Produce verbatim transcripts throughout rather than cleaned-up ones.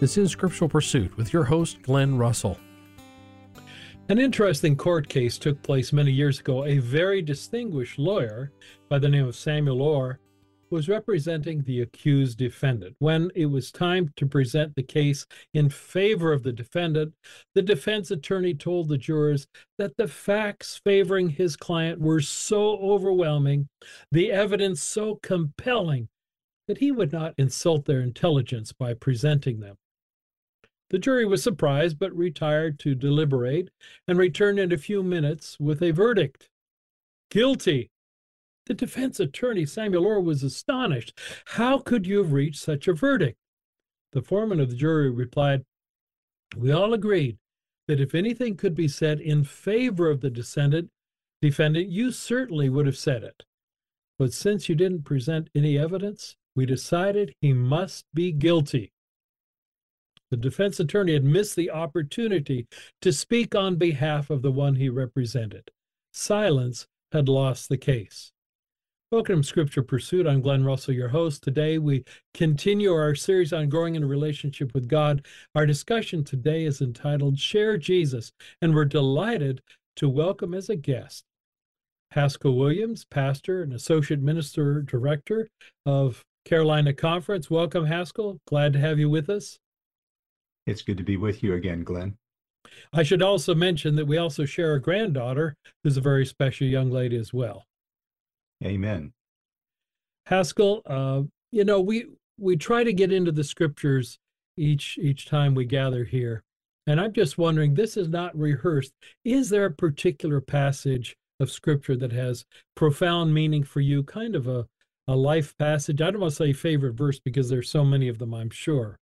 This is Scriptural Pursuit with your host, Glenn Russell. An interesting court case took place many years ago. A very distinguished lawyer by the name of Samuel Orr was representing the accused defendant. When it was time to present the case in favor of the defendant, the defense attorney told the jurors that the facts favoring his client were so overwhelming, the evidence so compelling, that he would not insult their intelligence by presenting them. The jury was surprised, but retired to deliberate and returned in a few minutes with a verdict: guilty. The defense attorney, Samuel Orr, was astonished. How could you have reached such a verdict? The foreman of the jury replied, "We all agreed that if anything could be said in favor of the descendant, defendant, you certainly would have said it. But since you didn't present any evidence, we decided he must be guilty." The defense attorney had missed the opportunity to speak on behalf of the one he represented. Silence had lost the case. Welcome to Scripture Pursuit. I'm Glenn Russell, your host. Today we continue our series on growing in a relationship with God. Our discussion today is entitled Share Jesus, and we're delighted to welcome as a guest Haskell Williams, pastor and associate minister director of Carolina Conference. Welcome, Haskell. Glad to have you with us. It's good to be with you again, Glenn. I should also mention that we also share a granddaughter who's a very special young lady as well. Amen. Haskell, uh, you know, we we try to get into the scriptures each each time we gather here. And I'm just wondering, this is not rehearsed. Is there a particular passage of scripture that has profound meaning for you, kind of a, a life passage? I don't want to say favorite verse because there's so many of them, I'm sure.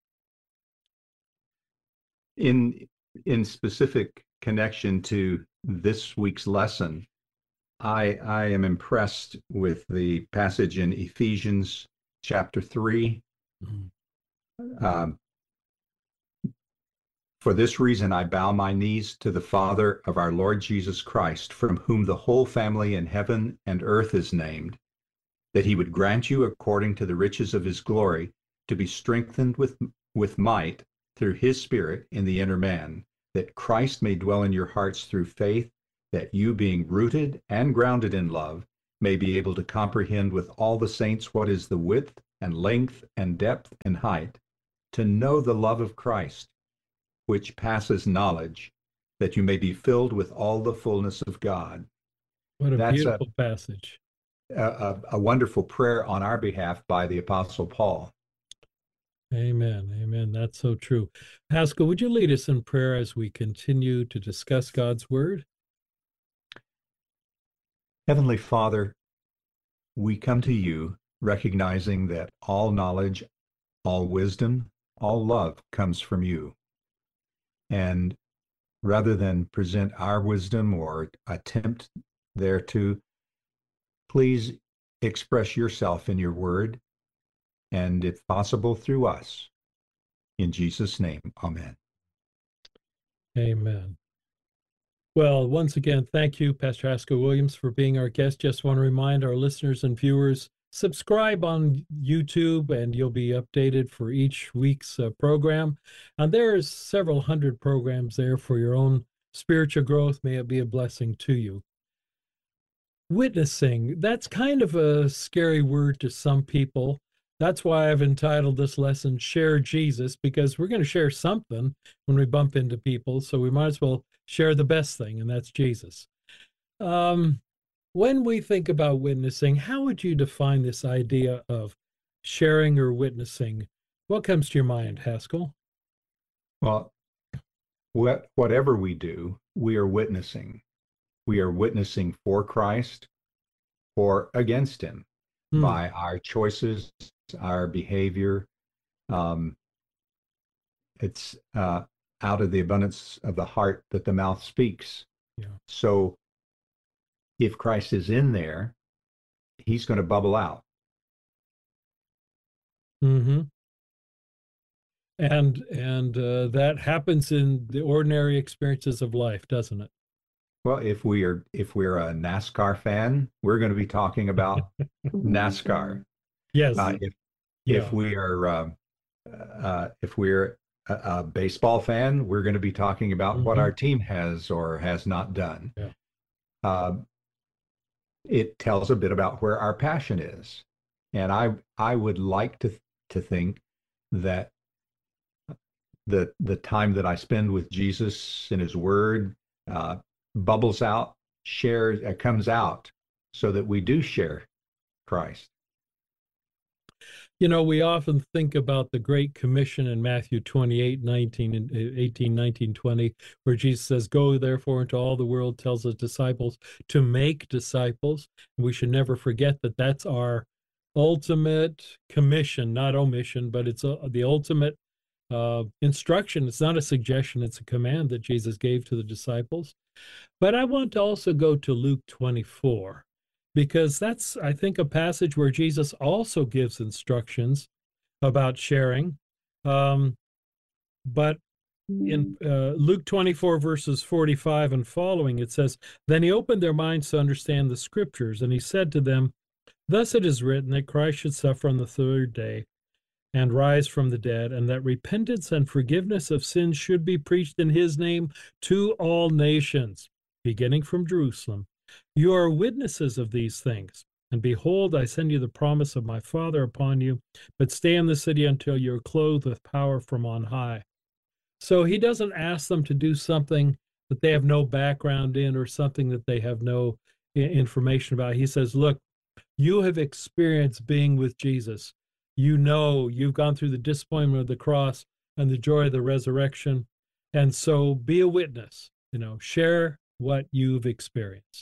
In in specific connection to this week's lesson, I I am impressed with the passage in Ephesians chapter three. Mm-hmm. Um, For this reason I bow my knees to the Father of our Lord Jesus Christ, from whom the whole family in heaven and earth is named, that he would grant you, according to the riches of his glory, to be strengthened with with might through his Spirit in the inner man, that Christ may dwell in your hearts through faith, that you, being rooted and grounded in love, may be able to comprehend with all the saints what is the width and length and depth and height, to know the love of Christ, which passes knowledge, that you may be filled with all the fullness of God. What a That's beautiful a, passage. A, a, a wonderful prayer on our behalf by the Apostle Paul. Amen. Amen. That's so true. Haskell, would you lead us in prayer as we continue to discuss God's Word? Heavenly Father, we come to you recognizing that all knowledge, all wisdom, all love comes from you. And rather than present our wisdom or attempt thereto, please express yourself in your word, and if possible, through us. In Jesus' name, amen. Amen. Well, once again, thank you, Pastor Haskell Williams, for being our guest. Just want to remind our listeners and viewers, subscribe on YouTube and you'll be updated for each week's uh, program. And there's several hundred programs there for your own spiritual growth. May it be a blessing to you. Witnessing, that's kind of a scary word to some people. That's why I've entitled this lesson, Share Jesus, because we're going to share something when we bump into people. So we might as well share the best thing, and that's Jesus. Um, When we think about witnessing, how would you define this idea of sharing or witnessing? What comes to your mind, Haskell? Well, what, whatever we do, we are witnessing. We are witnessing for Christ or against him hmm. by our choices, our behavior. Um, it's uh, out of the abundance of the heart that the mouth speaks. Yeah. So if Christ is in there, he's going to bubble out. Mm-hmm. And and uh, that happens in the ordinary experiences of life, doesn't it? Well, if we are if we're a NASCAR fan, we're going to be talking about NASCAR. Yes. Uh, if yeah. if we are uh, uh, if we're a, a baseball fan, we're going to be talking about what Hmm. our team has or has not done. Yeah. Uh, it tells a bit about where our passion is. And I I would like to to think that the the time that I spend with Jesus in His Word uh, bubbles out, shares, uh, comes out, so that we do share Christ. You know, we often think about the Great Commission in Matthew twenty-eight, nineteen, and uh, eighteen, nineteen, twenty, where Jesus says, "Go therefore into all the world," tells his disciples to make disciples. And we should never forget that that's our ultimate commission, not omission, but it's a, the ultimate uh, instruction. It's not a suggestion, it's a command that Jesus gave to the disciples. But I want to also go to Luke twenty-four, because that's, I think, a passage where Jesus also gives instructions about sharing. Um, but in uh, Luke twenty-four, verses forty-five and following, it says, "Then he opened their minds to understand the scriptures, and he said to them, Thus it is written that Christ should suffer on the third day and rise from the dead, and that repentance and forgiveness of sins should be preached in his name to all nations, beginning from Jerusalem. You are witnesses of these things. And behold, I send you the promise of my Father upon you, but stay in the city until you are clothed with power from on high." So he doesn't ask them to do something that they have no background in or something that they have no information about. He says, look, you have experienced being with Jesus. You know, you've gone through the disappointment of the cross and the joy of the resurrection. And so be a witness, you know, share what you've experienced.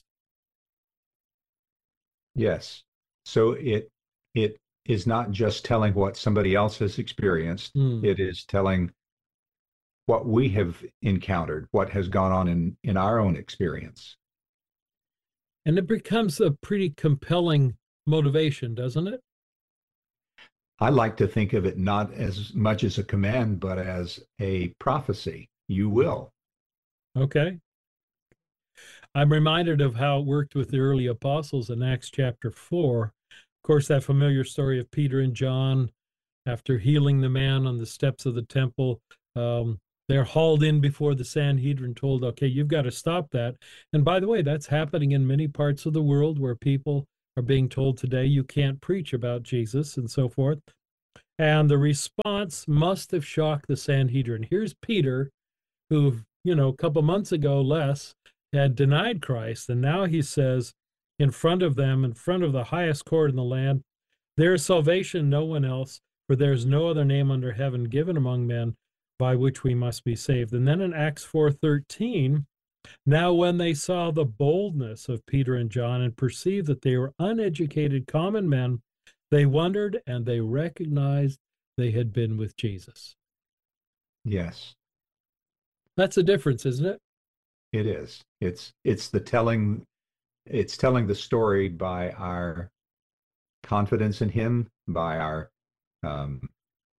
Yes. So it it is not just telling what somebody else has experienced. Mm. It is telling what we have encountered, what has gone on in, in our own experience. And it becomes a pretty compelling motivation, doesn't it? I like to think of it not as much as a command, but as a prophecy. You will. Okay. I'm reminded of how it worked with the early apostles in Acts chapter four. Of course, that familiar story of Peter and John after healing the man on the steps of the temple. Um, they're hauled in before the Sanhedrin, told, okay, you've got to stop that. And by the way, that's happening in many parts of the world where people are being told today you can't preach about Jesus and so forth. And the response must have shocked the Sanhedrin. Here's Peter, who, you know, a couple months ago less had denied Christ. And now he says, in front of them, in front of the highest court in the land, there is salvation, no one else, for there is no other name under heaven given among men by which we must be saved. And then in Acts four thirteen, now when they saw the boldness of Peter and John and perceived that they were uneducated common men, they wondered and they recognized they had been with Jesus. Yes. That's a difference, isn't it? It is. It's it's the telling it's telling the story by our confidence in him, by our um,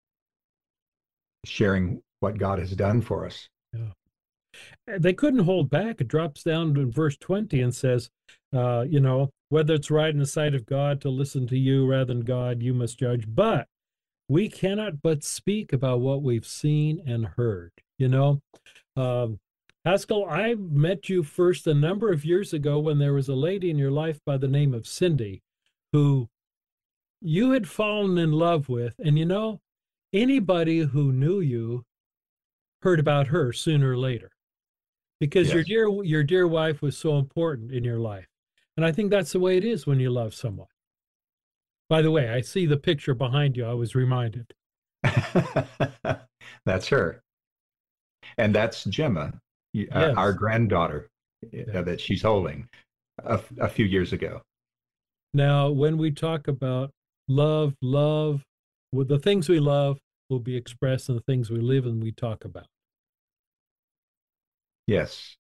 sharing what God has done for us. Yeah. They couldn't hold back. It drops down in verse twenty and says, uh, you know, whether it's right in the sight of God to listen to you rather than God, you must judge. But we cannot but speak about what we've seen and heard. You know, um, Haskell, I met you first a number of years ago when there was a lady in your life by the name of Cindy, who you had fallen in love with. And, you know, anybody who knew you heard about her sooner or later, because yes. your dear your dear wife was so important in your life. And I think that's the way it is when you love someone. By the way, I see the picture behind you. I was reminded. That's her. And that's Gemma, yes. uh, our granddaughter yes. uh, that she's holding a, a few years ago. Now, when we talk about love, love, with the things we love will be expressed in the things we live and we talk about. Yes.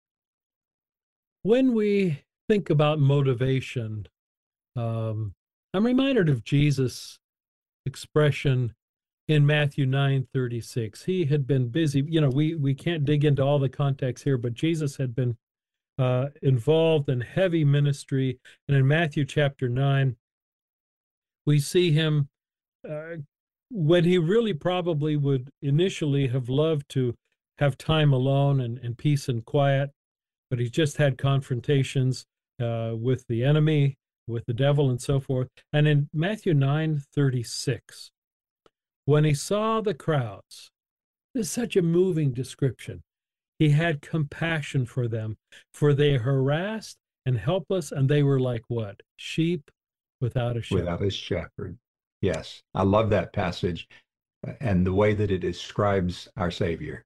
When we think about motivation, um, I'm reminded of Jesus' expression in Matthew nine thirty-six. He had been busy. You know, we, we can't dig into all the context here, but Jesus had been uh, involved in heavy ministry. And in Matthew chapter nine, we see him uh, when he really probably would initially have loved to have time alone and, and peace and quiet, but he's just had confrontations uh, with the enemy, with the devil, and so forth. And in Matthew nine thirty-six, when he saw the crowds, this is such a moving description. He had compassion for them, for they harassed and helpless, and they were like what? Sheep without a shepherd. Without his shepherd. Yes, I love that passage uh, and the way that it describes our Savior.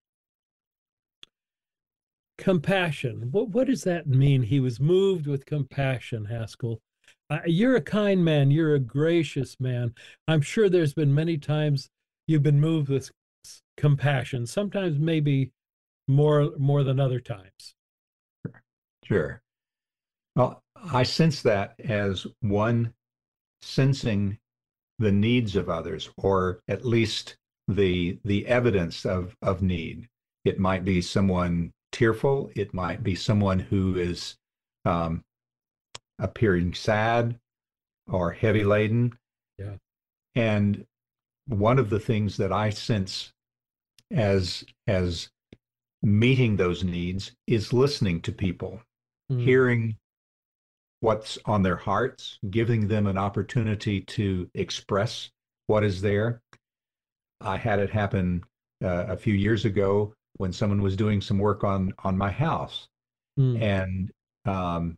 Compassion. What, what does that mean? He was moved with compassion, Haskell. Uh, you're a kind man. You're a gracious man. I'm sure there's been many times you've been moved with compassion, sometimes maybe more more than other times. Sure. Well, I sense that as one sensing the needs of others, or at least the the evidence of of need. It might be someone tearful. It might be someone who is um, appearing sad or heavy laden. Yeah. And one of the things that I sense as as meeting those needs is listening to people, mm. hearing what's on their hearts, giving them an opportunity to express what is there. I had it happen uh, a few years ago when someone was doing some work on on my house, mm. and um,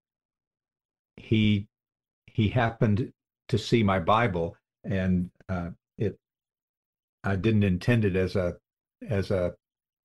he he happened to see my Bible, and uh, it I didn't intend it as a as a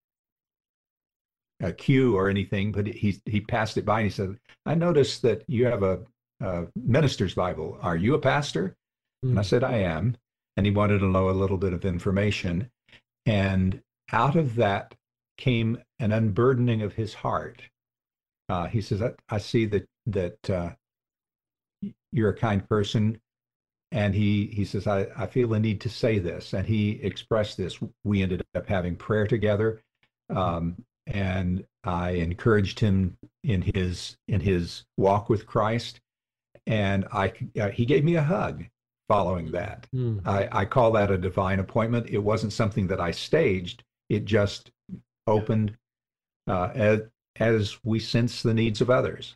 a cue or anything, but he he passed it by and he said, "I noticed that you have a, a minister's Bible. Are you a pastor?" Mm. And I said, "I am." And he wanted to know a little bit of information. And out of that came an unburdening of his heart. Uh, he says, I, I see that that uh, you're a kind person. And he he says, I, I feel the need to say this. And he expressed this. We ended up having prayer together. Um, and I encouraged him in his in his walk with Christ. And I uh, he gave me a hug following that. Mm. I, I call that a divine appointment. It wasn't something that I staged. It just opened uh, as, as we sense the needs of others.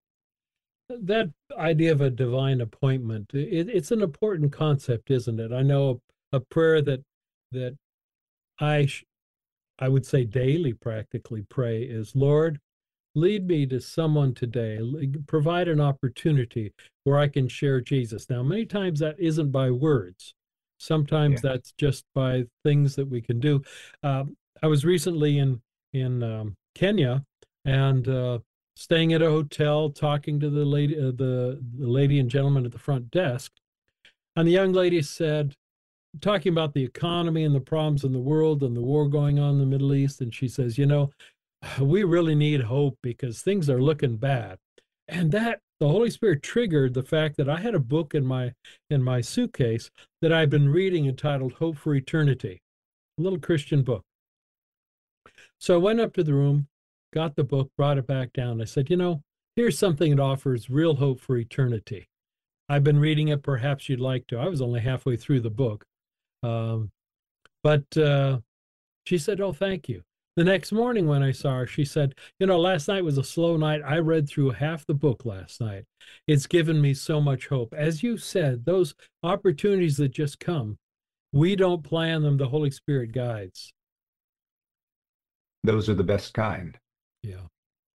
That idea of a divine appointment, it, it's an important concept, isn't it? I know a, a prayer that that I sh- I would say daily practically pray is, Lord, lead me to someone today, provide an opportunity where I can share Jesus. Now, many times that isn't by words. Sometimes yeah. that's just by things that we can do. Um, I was recently in, in um, Kenya and uh, staying at a hotel, talking to the lady, uh, the, the lady and gentleman at the front desk. And the young lady said, talking about the economy and the problems in the world and the war going on in the Middle East. And she says, you know, we really need hope because things are looking bad. And that the Holy Spirit triggered the fact that I had a book in my in my suitcase that I've been reading entitled Hope for Eternity, a little Christian book. So I went up to the room, got the book, brought it back down. I said, you know, here's something that offers real hope for eternity. I've been reading it. Perhaps you'd like to. I was only halfway through the book. Um, but uh, she said, oh, thank you. The next morning when I saw her, she said, you know, last night was a slow night. I read through half the book last night. It's given me so much hope. As you said, those opportunities that just come, we don't plan them. The Holy Spirit guides. Those are the best kind. Yeah.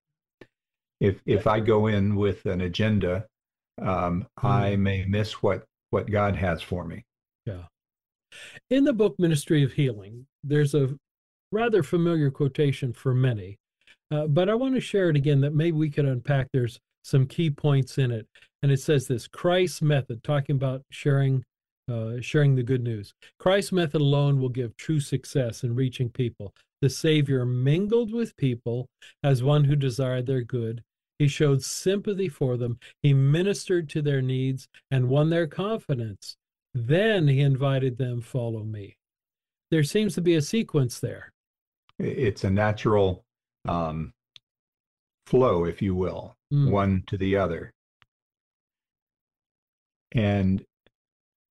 If if I go in with an agenda, um, mm. I may miss what, what God has for me. Yeah. In the book Ministry of Healing, there's a rather familiar quotation for many, uh, but I want to share it again that maybe we can unpack. There's some key points in it. And it says this, Christ's method, talking about sharing, uh, sharing the good news. Christ's method alone will give true success in reaching people. The Savior mingled with people as one who desired their good. He showed sympathy for them. He ministered to their needs and won their confidence. Then he invited them, follow me. There seems to be a sequence there. It's a natural um, flow, if you will, mm. one to the other. And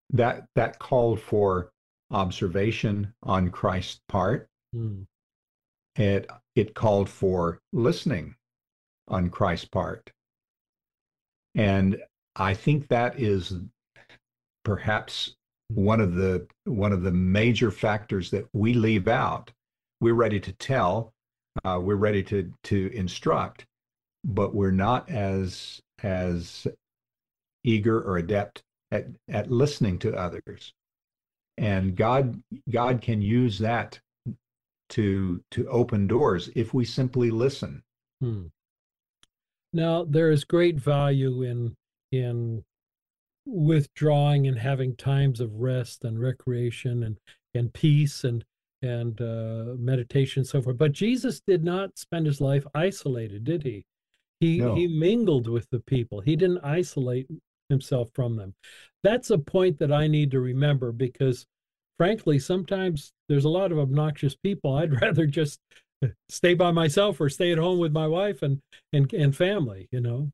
that that called for observation on Christ's part. Hmm. It it called for listening on Christ's part. And I think that is perhaps one of the one of the major factors that we leave out. We're ready to tell, uh, we're ready to to instruct, but we're not as as eager or adept at at listening to others. And God God can use that to to open doors if we simply listen. Hmm. Now, there is great value in in withdrawing and having times of rest and recreation and and peace and and uh, meditation and so forth. But Jesus did not spend his life isolated, did he? He he No, mingled with the people. He didn't isolate himself from them. That's a point that I need to remember because, frankly, sometimes there's a lot of obnoxious people. I'd rather just stay by myself or stay at home with my wife and and and family. You know.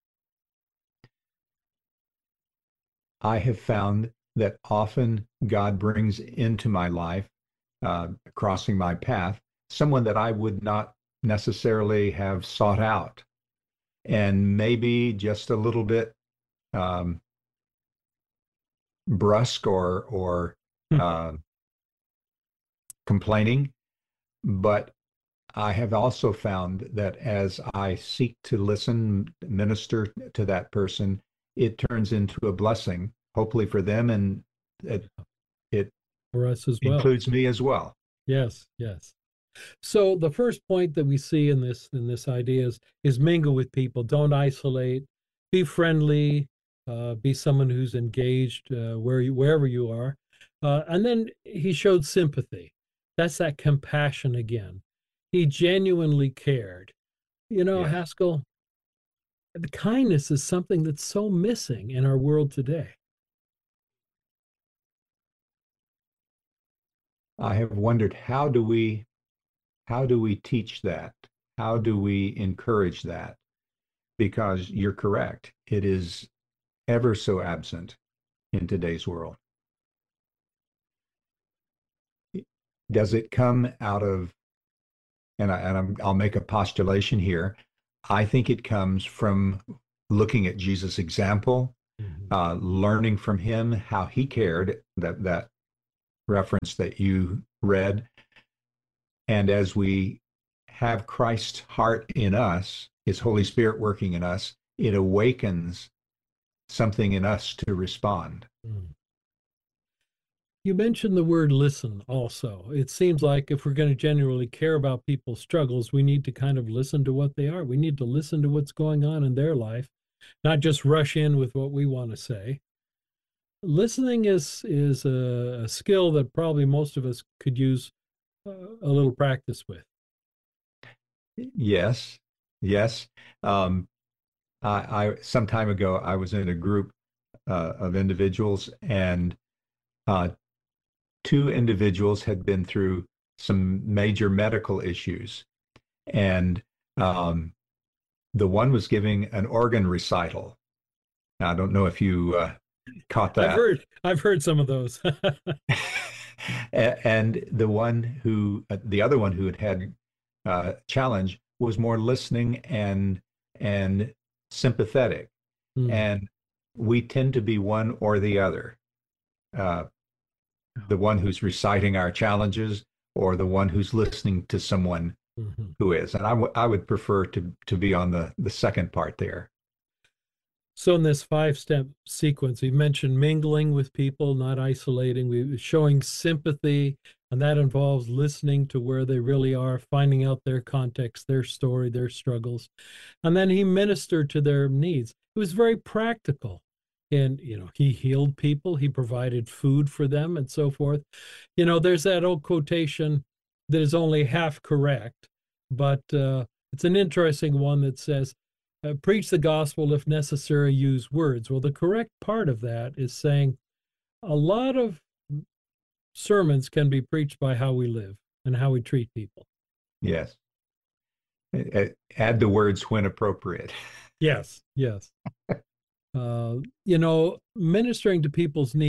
I have found that often God brings into my life, uh, crossing my path, someone that I would not necessarily have sought out, and maybe just a little bit um, brusque or or uh, complaining. But I have also found that as I seek to listen, minister to that person, it turns into a blessing, hopefully for them, and it, it For us as well. includes me as well. Yes, yes. So the first point that we see in this in this idea is is mingle with people. Don't isolate. Be friendly. Uh, be someone who's engaged uh, where you wherever you are. Uh, and then he showed sympathy. That's that compassion again. He genuinely cared. You know, Yes. Haskell, the kindness is something that's so missing in our world today. I have wondered how do we how do we teach that? How do we encourage that? Because you're correct, it is ever so absent in today's world. Does it come out of, and, I, and I'm, I'll make a postulation here. I think it comes from looking at Jesus' example, Mhm. uh, learning from him how he cared, that, that reference that you read. And as we have Christ's heart in us, his Holy Spirit working in us, it awakens something in us to respond. Mm. You mentioned the word listen also. It seems like if we're going to genuinely care about people's struggles, we need to kind of listen to what they are. We need to listen to what's going on in their life, not just rush in with what we want to say. Listening is is a, a skill that probably most of us could use uh, a little practice with. Yes, yes. Um, I, I some time ago I was in a group uh, of individuals, and uh, two individuals had been through some major medical issues, and um, the one was giving an organ recital. Now, I don't know if you uh, caught I've that. heard I've heard some of those. And the one who, uh, the other one who had had uh, challenge was more listening and and sympathetic. Mm. And we tend to be one or the other. Uh, the one who's reciting our challenges or the one who's listening to someone Mhm. who is. And I, w- I would prefer to, to be on the, the second part there. So in this five-step sequence, we mentioned mingling with people, not isolating. We showing sympathy, and that involves listening to where they really are, finding out their context, their story, their struggles. And then he ministered to their needs. It was very practical. And, you know, he healed people, he provided food for them, and so forth. You know, there's that old quotation that is only half correct, but uh, it's an interesting one that says, uh, preach the gospel, if necessary, use words. Well, the correct part of that is saying a lot of sermons can be preached by how we live and how we treat people. Yes. Add the words when appropriate. Yes, yes. Uh, you know, ministering to people's needs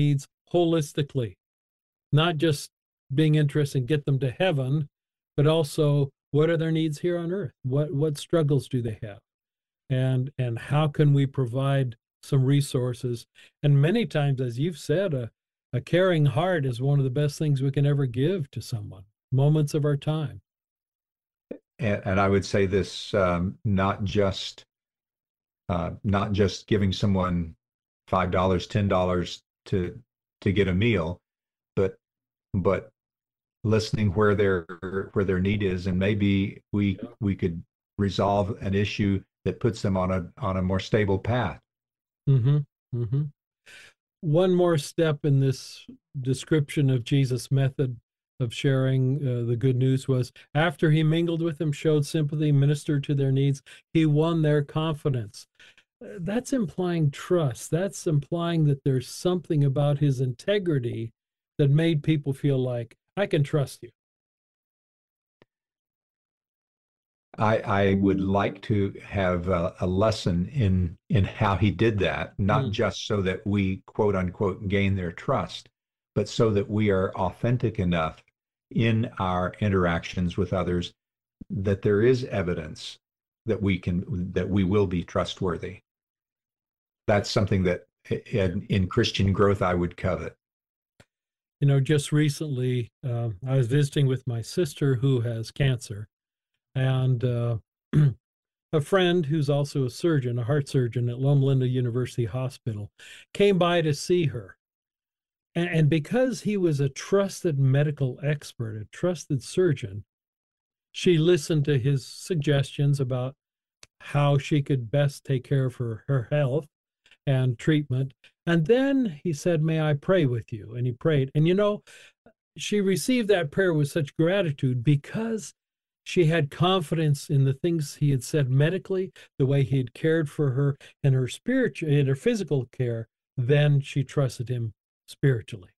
holistically, not just being interested in get them to heaven, but also what are their needs here on earth? What what struggles do they have? And and how can we provide some resources? And many times, as you've said, a, a caring heart is one of the best things we can ever give to someone, moments of our time. And, and I would say this, um, not just uh, not just giving someone five dollars, ten dollars to to get a meal, but but listening where their where their need is, and maybe we Yeah. we could resolve an issue that puts them on a on a more stable path. Mm-hmm. Mm-hmm. One more step in this description of Jesus' method of sharing uh, the good news was after he mingled with them, showed sympathy, ministered to their needs, he won their confidence. Uh, That's implying trust. That's implying that there's something about his integrity that made people feel like, I can trust you. I, I would like to have a, a lesson in in how he did that, not Mm. just so that we quote unquote gain their trust, but so that we are authentic enough in our interactions with others that there is evidence that we can that we will be trustworthy. That's something that in, in Christian growth I would covet. You know, just recently, uh, I was visiting with my sister who has cancer, and uh, a friend who's also a surgeon, a heart surgeon at Loma Linda University Hospital, came by to see her. And, and because he was a trusted medical expert, a trusted surgeon, she listened to his suggestions about how she could best take care of her, her health and treatment. And then he said, May I pray with you? And he prayed. And you know, she received that prayer with such gratitude because she had confidence in the things he had said medically, the way he had cared for her and her spiritual and her physical care. Then she trusted him spiritually.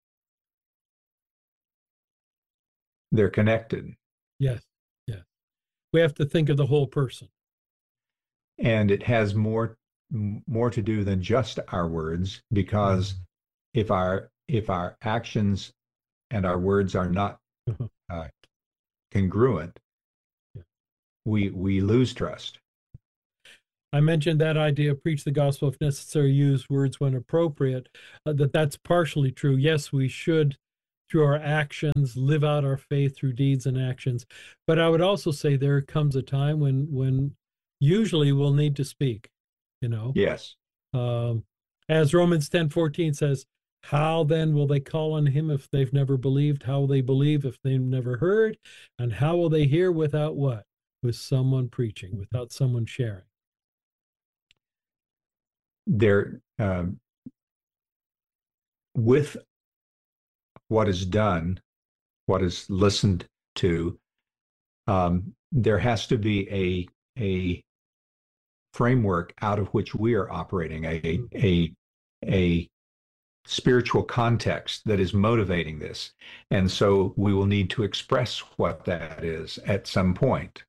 They're connected. Yes, yes. We have to think of the whole person. And it has more more to do than just our words, because if our if our actions and our words are not uh, congruent, Yeah. we we lose trust. I mentioned that idea, preach the gospel if necessary, use words when appropriate, uh, that that's partially true. Yes, we should, through our actions, live out our faith through deeds and actions. But I would also say there comes a time when, when usually we'll need to speak, you know. Yes. Um, as Romans ten fourteen says, how then will they call on him if they've never believed? How will they believe if they've never heard? And how will they hear without what? With someone preaching, without someone sharing. There, um, with what is done, what is listened to, um, there has to be a a framework out of which we are operating, a a a spiritual context that is motivating this. And so we will need to express what that is at some point.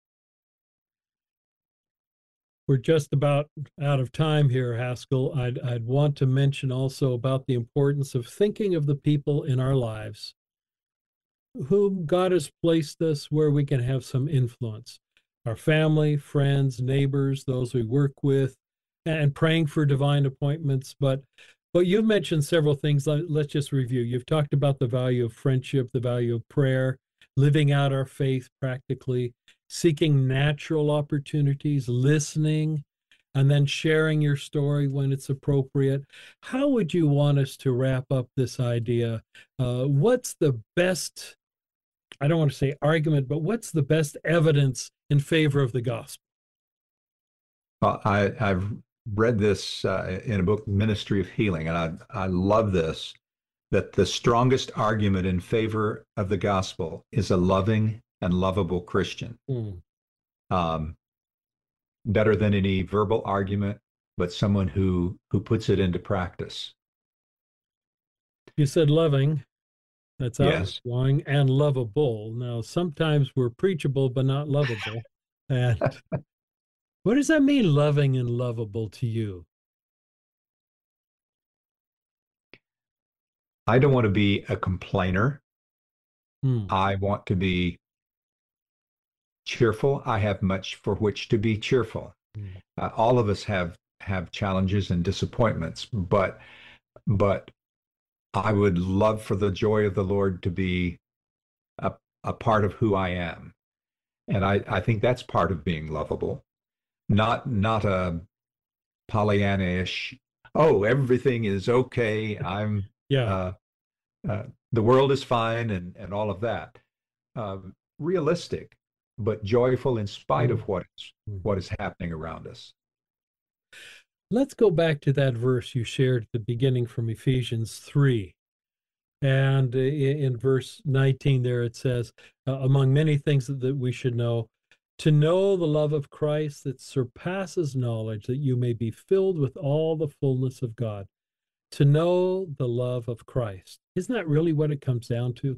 We're just about out of time here, Haskell. I'd, I'd want to mention also about the importance of thinking of the people in our lives whom God has placed us where we can have some influence. Our family, friends, neighbors, those we work with, and praying for divine appointments. But but you've mentioned several things. Let's just review. You've talked about the value of friendship, the value of prayer, living out our faith practically, seeking natural opportunities, listening, and then sharing your story when it's appropriate. How would you want us to wrap up this idea? Uh, what's the best, I don't want to say argument, but what's the best evidence in favor of the gospel? Well, I, I've read this uh, in a book, Ministry of Healing, and I, I love this, that the strongest argument in favor of the gospel is a loving and lovable Christian. Hmm. Um, better than any verbal argument, but someone who who puts it into practice. You said loving, that's Yes. outgoing, and lovable. Now, sometimes we're preachable, but not lovable. And what does that mean, loving and lovable to you? I don't want to be a complainer. Hmm. I want to be cheerful. I have much for which to be cheerful. Hmm. Uh, all of us have have challenges and disappointments, but but I would love for the joy of the Lord to be a, a part of who I am. And I, I think that's part of being lovable. Not not a Pollyanna-ish, oh, everything is okay. I'm Yeah. uh, uh, the world is fine and, and all of that. Um, realistic, but joyful in spite of what is, what is happening around us. Let's go back to that verse you shared at the beginning from Ephesians three. And in, in verse nineteen there it says, uh, among many things that, that we should know, to know the love of Christ that surpasses knowledge, that you may be filled with all the fullness of God. To know the love of Christ. Isn't that really what it comes down to?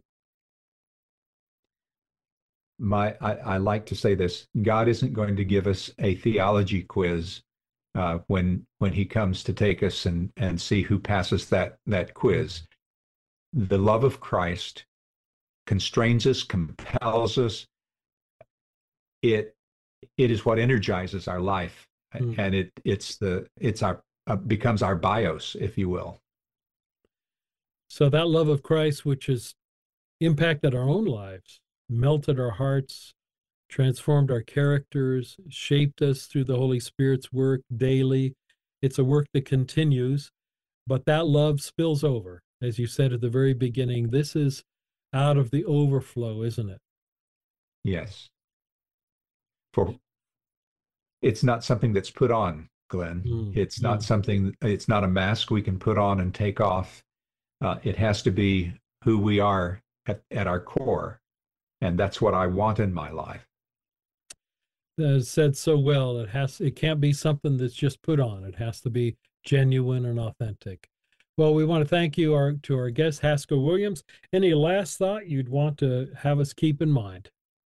My, I, I like to say this: God isn't going to give us a theology quiz uh, when when He comes to take us and and see who passes that that quiz. The love of Christ constrains us, compels us. It it is what energizes our life, mm. and it it's the it's our uh, becomes our bios, if you will. So that love of Christ, which has impacted our own lives, melted our hearts, transformed our characters, shaped us through the Holy Spirit's work daily. It's a work that continues, but that love spills over. As you said at the very beginning, this is out of the overflow, isn't it? Yes. For it's not something that's put on, Glenn. Mm. It's not mm. something, it's not a mask we can put on and take off. Uh, it has to be who we are at, at our core. And that's what I want in my life. That is said so well. It has, it can't be something that's just put on. It has to be genuine and authentic. Well, we want to thank you our, to our guest, Haskell Williams. Any last thought you'd want to have us keep in mind?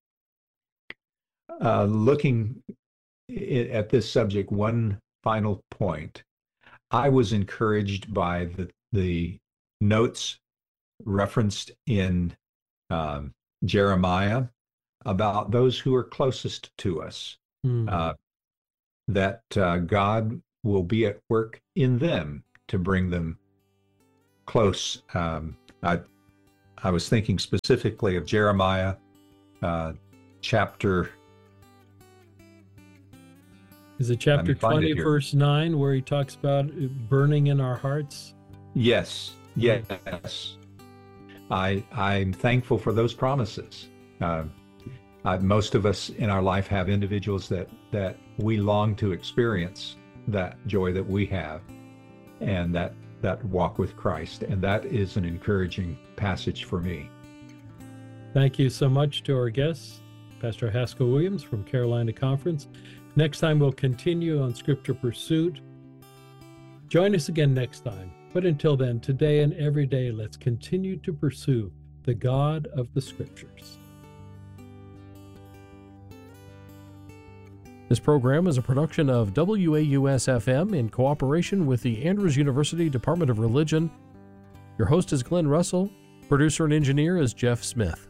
Uh, looking at this subject, one final point. I was encouraged by the, the notes referenced in um, Jeremiah about those who are closest to us, mm. uh, that uh, God will be at work in them to bring them close. Um, I, I was thinking specifically of Jeremiah uh, chapter. Is it chapter twenty, it verse nine, where he talks about burning in our hearts? Yes, yes. I, I'm thankful for those promises. Uh, I, most of us in our life have individuals that, that we long to experience that joy that we have and that, that walk with Christ. And that is an encouraging passage for me. Thank you so much to our guests, Pastor Haskell Williams from Carolina Conference. Next time we'll continue on Scripture Pursuit. Join us again next time. But until then, today and every day, let's continue to pursue the God of the Scriptures. This program is a production of W A U S F M in cooperation with the Andrews University Department of Religion. Your host is Glenn Russell. Producer and engineer is Jeff Smith.